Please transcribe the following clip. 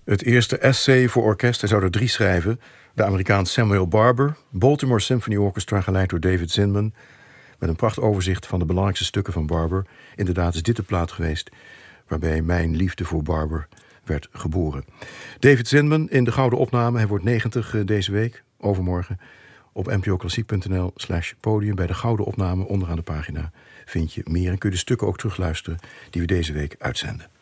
Het eerste essay voor orkest, hij zou er 3 schrijven. De Amerikaan Samuel Barber, Baltimore Symphony Orchestra, geleid door David Zinman, met een prachtoverzicht van de belangrijkste stukken van Barber. Inderdaad is dit de plaat geweest waarbij mijn liefde voor Barber werd geboren. David Zinman in de gouden opname. Hij wordt 90 deze week, overmorgen. Op npoklassiek.nl/podium bij de gouden opname onderaan de pagina vind je meer. En kun je de stukken ook terugluisteren die we deze week uitzenden.